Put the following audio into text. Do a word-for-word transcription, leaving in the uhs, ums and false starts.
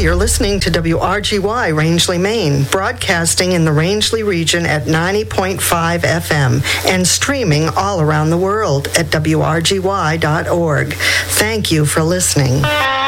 you're listening to W R G Y Rangeley, Maine, broadcasting in the Rangeley region at ninety point five F M and streaming all around the world at W R G Y dot org. Thank you for listening.